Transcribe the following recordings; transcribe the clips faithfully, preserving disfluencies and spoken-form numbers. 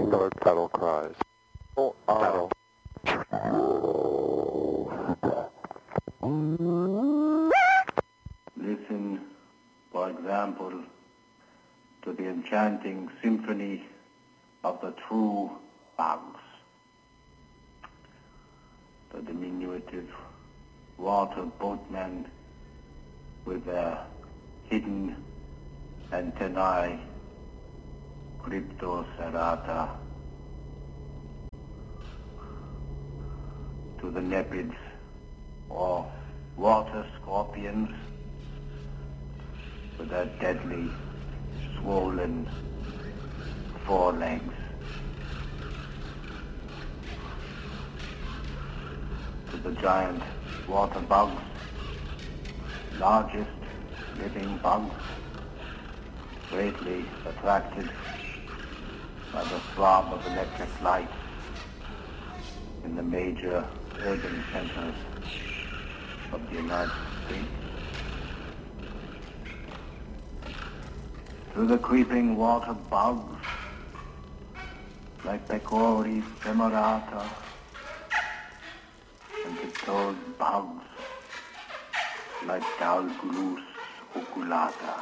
Hummingbird battle cries. Oh, battle. Listen, for example, to the enchanting symphony of the true bugs. The diminutive water boatmen with their hidden antennae, Cryptocerata, to the nepids or water scorpions with their deadly, swollen forelegs, to the giant water bugs, largest living bugs, greatly attracted by the throb of electric lights in the major urban centers of the United States. To the creeping water bugs like Pecori femorata and to toad bugs like Dalglus oculata.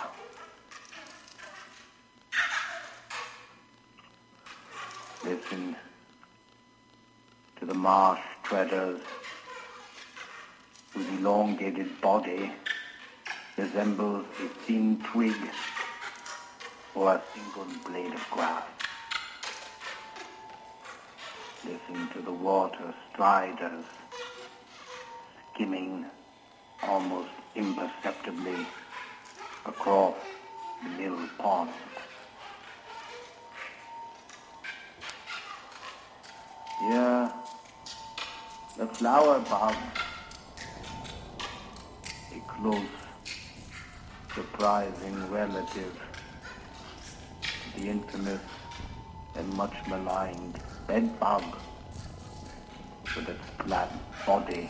Listen to the marsh treaders whose elongated body resembles a thin twig or a single blade of grass. Listen to the water striders skimming almost imperceptibly across the mill pond. Here, the flower bug, a close, surprising relative to the infamous and much maligned bed bug with its flat body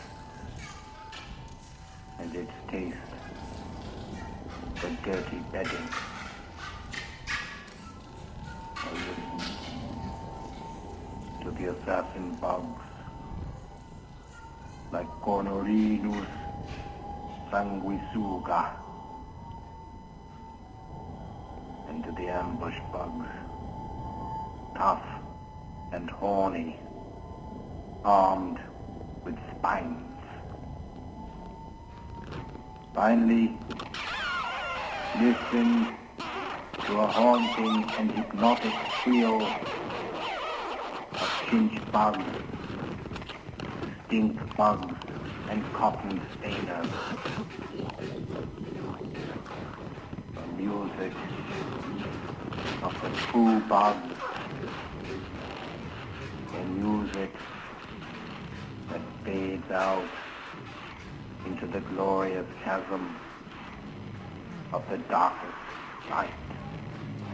and its taste for dirty bedding. Or listen to the assassin bugs like Cornorinus sanguisuga, and to the ambush bugs, tough and horny, armed with spines. Finally, listen to a haunting and hypnotic trio of chinch bugs, stink bugs, and cotton stainers. The music of the true bugs, a music that fades out into the glorious chasm of the darkest night.